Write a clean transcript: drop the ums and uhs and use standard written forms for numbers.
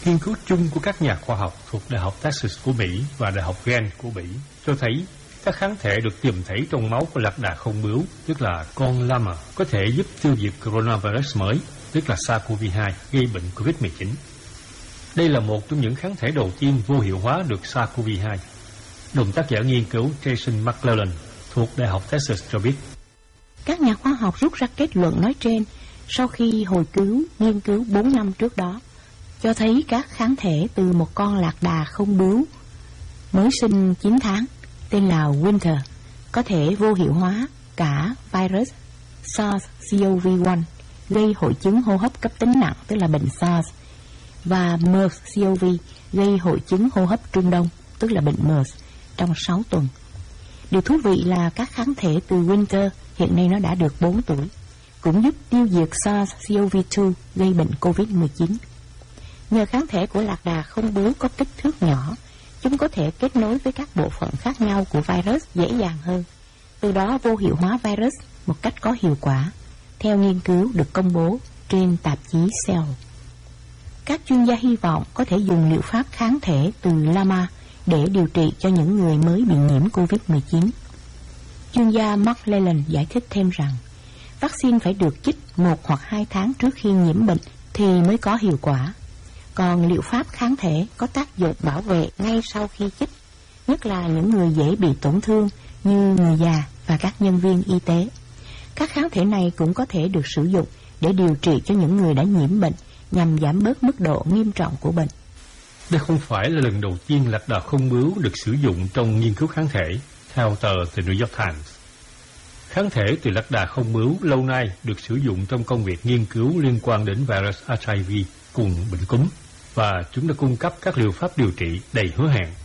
Nghiên cứu chung của các nhà khoa học thuộc Đại học Texas của Mỹ và Đại học Ghent của Mỹ cho thấy các kháng thể được tìm thấy trong máu của lạc đà không bướu, tức là con lama, có thể giúp tiêu diệt coronavirus mới, tức là SARS-CoV-2 gây bệnh COVID-19. Đây là một trong những kháng thể đầu tiên vô hiệu hóa được SARS-CoV-2. Đồng tác giả nghiên cứu Jason McClellan thuộc Đại học Texas cho biết. Các nhà khoa học rút ra kết luận nói trên sau khi nghiên cứu 4 năm trước đó, cho thấy các kháng thể từ một con lạc đà không bướu mới sinh 9 tháng tên là Winter có thể vô hiệu hóa cả virus SARS-CoV-1 gây hội chứng hô hấp cấp tính nặng, tức là bệnh SARS, và MERS-CoV gây hội chứng hô hấp trung đông, tức là bệnh MERS, trong 6 tuần. Điều thú vị là các kháng thể từ Winter hiện nay nó đã được 4 tuổi, cũng giúp tiêu diệt SARS-CoV-2 gây bệnh COVID-19. Nhờ kháng thể của lạc đà không bướu có kích thước nhỏ, chúng có thể kết nối với các bộ phận khác nhau của virus dễ dàng hơn, từ đó vô hiệu hóa virus một cách có hiệu quả, theo nghiên cứu được công bố trên tạp chí Cell. Các chuyên gia hy vọng có thể dùng liệu pháp kháng thể từ llama để điều trị cho những người mới bị nhiễm COVID-19. Chuyên gia McClellan giải thích thêm rằng, vaccine phải được chích 1 hoặc 2 tháng trước khi nhiễm bệnh thì mới có hiệu quả. Còn liệu pháp kháng thể có tác dụng bảo vệ ngay sau khi chích, nhất là những người dễ bị tổn thương như người già và các nhân viên y tế. Các kháng thể này cũng có thể được sử dụng để điều trị cho những người đã nhiễm bệnh nhằm giảm bớt mức độ nghiêm trọng của bệnh. Đây không phải là lần đầu tiên lạc đà không bướu được sử dụng trong nghiên cứu kháng thể, theo tờ The New York Times. Kháng thể từ lạc đà không bướu lâu nay được sử dụng trong công việc nghiên cứu liên quan đến virus HIV cùng bệnh cúm, và chúng đã cung cấp các liệu pháp điều trị đầy hứa hẹn.